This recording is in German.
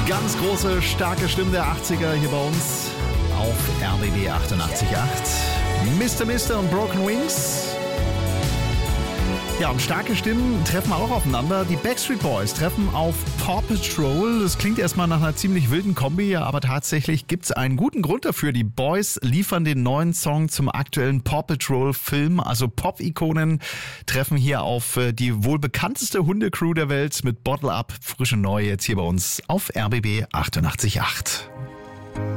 Ganz große, starke Stimmen der 80er hier bei uns auf RBB 88.8. Mr. und Broken Wings. Ja, und starke Stimmen treffen auch aufeinander. Die Backstreet Boys treffen auf Paw Patrol. Das klingt erstmal nach einer ziemlich wilden Kombi, aber tatsächlich gibt es einen guten Grund dafür. Die Boys liefern den neuen Song zum aktuellen Paw Patrol Film. Also Pop-Ikonen treffen hier auf die wohl bekannteste Hundecrew der Welt mit Bottle Up. Frische Neu jetzt hier bei uns auf RBB 88.8.